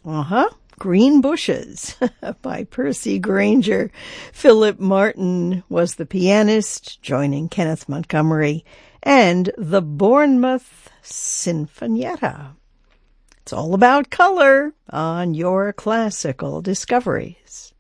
Green Bushes by Percy Grainger. Philip Martin was the pianist, joining Kenneth Montgomery and the Bournemouth Sinfonietta. It's all about color on your classical discoveries.